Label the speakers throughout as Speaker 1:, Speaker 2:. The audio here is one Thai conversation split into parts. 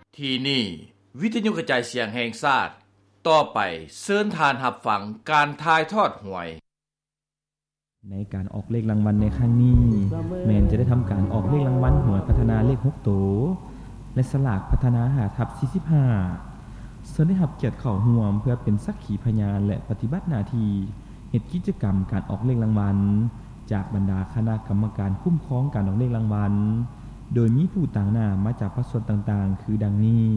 Speaker 1: ที่นี่วิทยุกระจายเสียงแห่งชาติต่อไปเชิญทานรับฟังการถ่ายทอดหวย
Speaker 2: ในการออกเลขรางวัลในครั้งนี้แมนจะได้ทำการออกเลขรางวัลหวยพัฒนาเลข6ตัวและสลากพัฒนา5/45ส่วนได้รับเกียรติเข้าร่วมเพื่อเป็นสักขีพยานและปฏิบัติหน้าที่เฮ็ดกิจกรรมการออกเลขรางวัลจากบรรดาคณะกรรมการคุ้มครองการออกเลขรางวัลโดยมีผู้ต่างหน้ามาจากภาคส่วนต่างๆคือดังนี้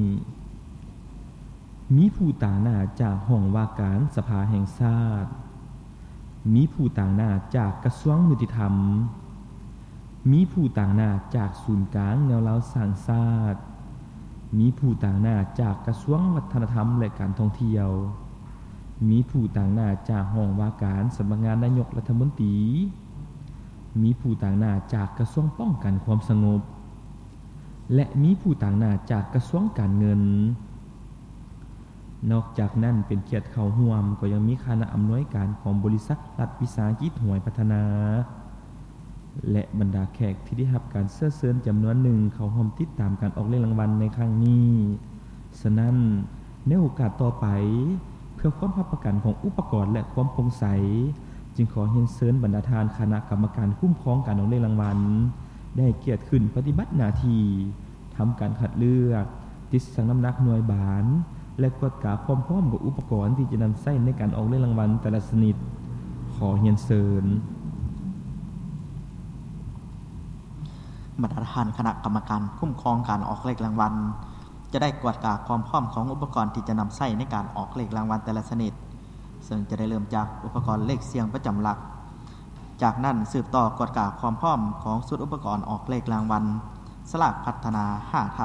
Speaker 2: มีผู้ต่างหน้าจากห้องว่าการสภาแห่งชาติมีผู้ต่างหน้าจากกระทรวงยุติธรรมมีผู้ต่างหน้าจากศูนย์กลางแนวเล้าสร้างชาติมีผู้ต่างหน้าจากกระทรวงวัฒนธรรมและการท่องเที่ยวมีผู้ต่างหน้าจากห้องว่าการสำนักงานนายกรัฐมนตรีมีผู้ต่างหน้าจากกระทรวงป้องกันความสงบและมีผู้ต่างหน้าจากกระทรวงการเงินนอกจากนั้นเป็นเกียรติเข้าร่วมก็ยังมีคณะอำนวยการของบริษัทรัฐวิสาหกิจหวยพัฒนาและบรรดาแขกที่ได้รับการเชิญจำนวนหนึ่งเข้าร่วมติดตามการออกเลขรางวัลในครั้งนี้ฉะนั้นในโอกาสต่อไปเพื่อความรับประกันของอุปกรณ์และความโปร่งใสจึงขอเรียนเชิญบรรดาท่านคณะกรรมการคุ้มครองการออกเลขรางวัลได้เกียรติขึ้นปฏิบัติหน้าที่ทำการคัดเลือกติดชั่งน้ำหนักหน่วยบานและกวดกาพร้อมๆกับอุปกรณ์ที่จะนำใช้ในการออกเลขรางวัลแต่ละชนิดขอเรียนเชิญ
Speaker 3: บรรดาท่านคณะกรรมการคุ้มครองการออกเลขรางวัลจะได้กวดกาความพร้อมของอุปกรณ์ที่จะนำใช้ในการออกเลขรางวัลแต่ละชนิดซึ่งจะได้เริ่มจากอุปกรณ์เลขเสียงประจำหลักจากนั้นสืบต่อกวดกาความพร้อมของชุดอุปกรณ์ออกเลขรางวัลสลากพัฒนา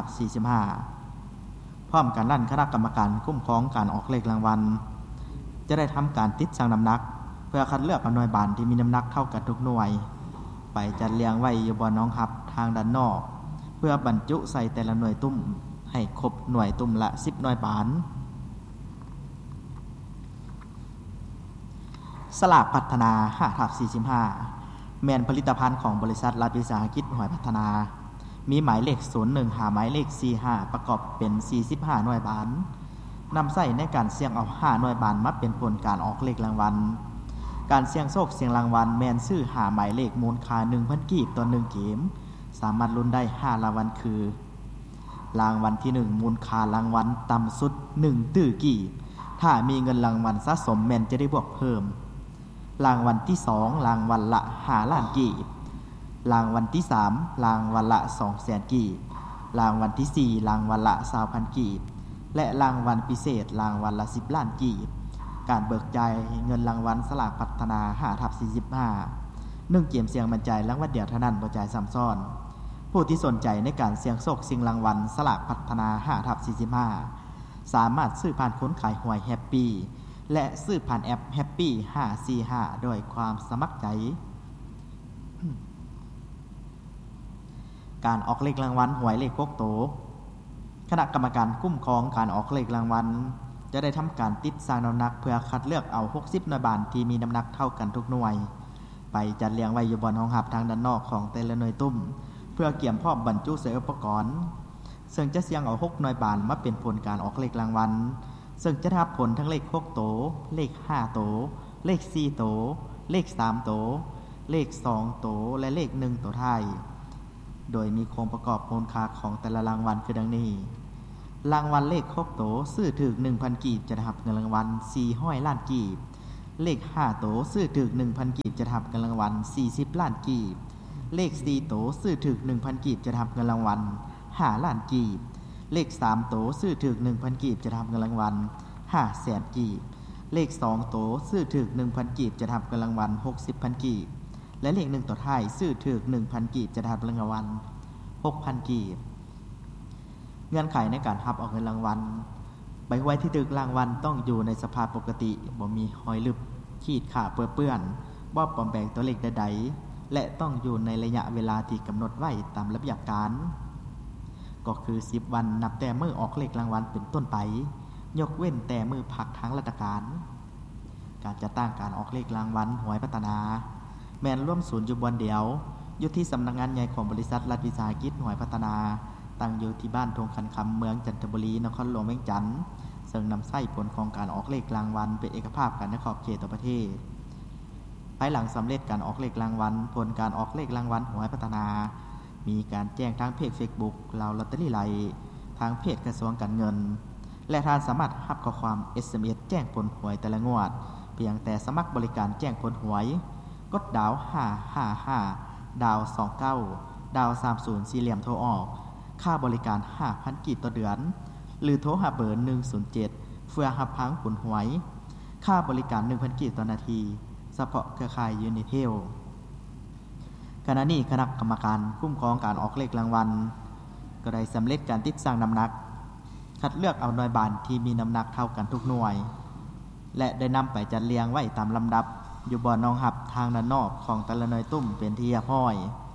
Speaker 3: 5/45พร้อมกันนั้นคณะกรรมการคุ้มครองการออกเลขรางวัลจะได้ทำการติดชั่งน้ำหนักเพื่อคัดเลือกหน่วยบานที่มีน้ำหนักเท่ากันทุกหน่วยไปจัดเรียงไว้อยู่บนน้องหับทางด้านนอกเพื่อบรรจุใส่แต่ละหน่วยตุ้มให้ครบหน่วยตุ้มละ10หน่วยบานสลากพัฒนา5/45แม่นผลิตภัณฑ์ของบริษัทรัฐวิสาหกิจหวยพัฒนามีหมายเลข01หาหมายเลข45ประกอบเป็น45หน่วยบานนำใส่ในการเสี่ยงเอา5หน่วยบานมาเป็นผลการออกเลขรางวัลการเสี่ยงโชคเสี่ยงรางวัลแม่นซื้อหาหมายเลขมูลค่า 1,000 กีบต่อ1เกมสามารถลุ้นได้5รางวัลคือรางวัลที่1มูลค่ารางวัลต่ำสุด1ตื้อกีบถ้ามีเงินรางวัลสะสมแม่นจะได้บวกเพิ่มรางวัลที่2รางวัลละ5ล้านกีบรางวัลที่3รางวัลละ 200,000 กีบรางวัลที่4รางวัลละ 20,000 กีบและรางวัลพิเศษรางวัลละ10ล้านกีบการเบิกจ่ายเงินรางวัลสลากพัฒนา5/45 1เกมเสี่ยงบรรจัยรางวัลเดียวเท่านั้นบ่จ่ายซ้ำซ้อนผู้ที่สนใจในการเสี่ยงโชคชิงรางวัลสลากพัฒนา5/45 สามารถซื้อผ่านคนขายหวยแฮปปี้และซื้อผ่านแอปแฮปปี้545โดยความสมัครใจการออกเลขรางวัลหวยเลข6ตัวคณะกรรมการคุ้มครองการออกเลขรางวัลจะได้ทำการติดชั่งน้ำหนักเพื่อคัดเลือกเอา60หน่วยบานที่มีน้ำหนักเท่ากันทุกหน่วยไปจัดเรียงไว้อยู่บนห้องหับทางด้านนอกของแต่ละหน่วยตุ้มเพื่อเกี่ยมพร้อมบรรจุใส่อุปกรณ์ซึ่งจะเสี่ยงเอา6หน่วยบานมาเป็นผลการออกเลขรางวัลซึ่งจะได้รับผลทั้งเลข6ตัวเลข5ตัวเลข4ตัวเลข3ตัวเลข2ตัวและเลข1ตัวท้ายโดยมีโครงประกอบมูลค่าของแต่ละรางวัลคือดังนี้รางวัลเลข6ตัวซื้อถึง 1,000 กีบจะได้รับเงินรางวัล400ล้านกีบเลข5ตัวซื้อถึง 1,000 กีบจะได้รับเงินรางวัล40ล้านกีบเลข4ตัวซื้อถึง 1,000 กีบจะได้รับเงินรางวัล5ล้านกีบเลข3ตัวซื้อถึง 1,000 กีบจะได้รับเงินรางวัล500,000 กีบเลข2ตัวซื้อถึง 1,000 กีบจะได้รับเงินรางวัล60,000 กีบและเลข1ตัวท้ายซื้อถึง 1,000 กีบจะได้รับเงินรางวัล6,000 กีบเงื่อนไขในการรับออกเงินรางวัลใบหวยที่ถูกรางวัลต้องอยู่ในสภาพปกติบ่มีหอยลึบขีดข่าเปื้อนบ่ปลอมแปลงตัวเลขใดๆและต้องอยู่ในระยะเวลาที่กำหนดไว้ตามระเบียบการก็คือ10วันนับแต่มื้อออกเลขรางวัลเป็นต้นไปยกเว้นแต่มื้อพักทางราชการการจัดตั้งการออกเลขรางวัลหวยพัฒนาแม่นร่วมศูนย์อยู่บนเดียวอยู่ที่สำนักงานใหญ่ของบริษัทรัฐวิสาหกิจหวยพัฒนาตั้งอยู่ที่บ้านทงคันคำเมืองจันทบุรีนครหลวงเวียงจันทน์ซึ่งนำไส้ผลของการออกเลขรางวัลเป็นเอกภาพกันในขอบเขตต่อประเทศภายหลังสำเร็จการออกเลขรางวัลผลการออกเลขรางวัลหวยพัฒนามีการแจ้งทางเพจ Facebook ลาวลอตเตอรี่ไลน์ทางเพจกระทรวงการเงินและท่านสามารถรับข้อความ SMS แจ้งผลหวยแต่ละงวดเพียงแต่สมัครบริการแจ้งผลหวยกดดาว555ดาว29ดาว30สี่เหลี่ยมโทรออกค่าบริการ 5,000 กีบต่อเดือนหรือโทรหาเบอร์107เพื่อรับพังผลหวยค่าบริการ 1,000 กีบต่อนาทีเฉพาะเครือข่ายยูนิเทลขณะนี้คณะกรรมการคุ้มครองการออกเลขรางวัลก็ได้สำเร็จการติดสร้างน้ำหนักคัดเลือกเอาหน่วยบานที่มีน้ำหนักเท่ากันทุกหน่วยและได้นำไปจัดเรียงไว้ตามลำดับอยู่บ่อนองหับทางด้านนอกของแต่ละหน่วยตุ้มเป็นที่เรียบร้อย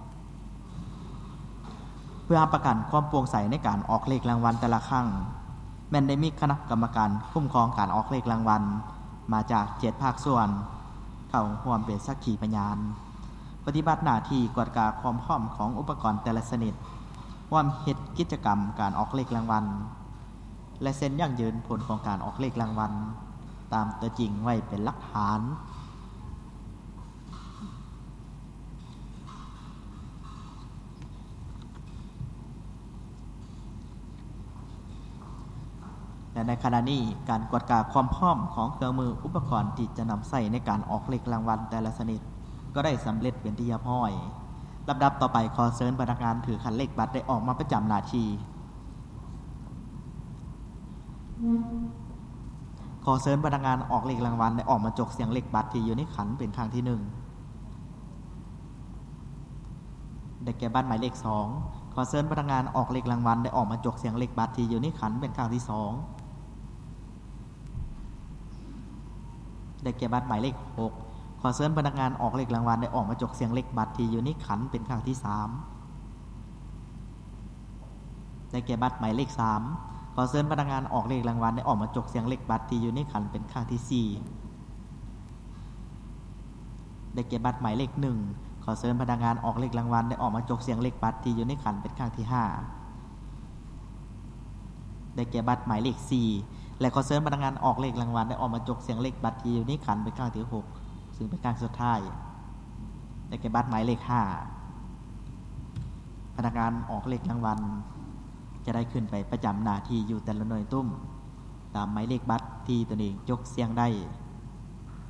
Speaker 3: เพื่อประกันความโปร่งใสในการออกเลขรางวัลแต่ละครั้งแม้นได้มีคณะกรรมการคุ้มครองการออกเลขรางวัลมาจาก7ภาคส่วนเข้าร่วมเป็นสักขีพยานปฏิบัติหน้าที่กวดกาความพร้อมของอุปกรณ์แต่ละชนิดร่วมเฮ็ดกิจกรรมการออกเลขรางวัลและเซ็นยั่งยืนผลของการออกเลขรางวัลตามตัวจริงไว้เป็นหลักฐานและในขณะนี้การกวดกาความพร้อมของเครื่องมืออุปกรณ์ที่จะนำใส่ในการออกเลขรางวัลแต่ละชนิดก็ได้สำเร็จเป็นที่เรียบร้อยลำดับต่อไปขอเชิญพนักงานถือคันเลขบัตรได้ออกมาประจำหน้าที่ขอเชิญพนักงานออกเลขรางวัลได้ออกมาจกเสียงเลขบัตรที่อยู่ในขันเป็นครั้งที่1ได้แก่บัตรหมายเลข2ขอเชิญพนักงานออกเลขรางวัลได้ออกมาจกเสียงเลขบัตรที่อยู่ในขันเป็นครั้งที่2ได้แก่บัตรหมายเลข6ขอเชิญพนักงานออกเลขรางวัลได้ออกมาจกเสียงเลขบัตรที่อยู่ในขันเป็นครั้งที่3ได้แก่บัตรหมายเลข3ขอเชิญพนักงานออกเลขรางวัลได้ออกมาจกเสียงเลขบัตรที่อยู่ในขันเป็นครั้งที่4ได้แก่บัตรหมายเลข1ขอเชิญพนักงานออกเลขรางวัลได้ออกมาจกเสียงเลขบัตรที่อยู่ในขันเป็นครั้งที่5ได้แก่บัตรหมายเลข4และขอเชิญพนักงานออกเลขรางวัลได้ออกมาจกเสียงเลขบัตรที่อยู่ในขันเป็นครั้งที่6ซึ่งเป็นครั้งสุดท้ายได้แก่บัตรหมายเลข5พนักงานออกเลขรางวัลจะได้ขึ้นไปประจำหน้าที่อยู่แต่ละหน่วยตุ้มตามหมายเลขบัตรที่ตนเองจกเสียงได้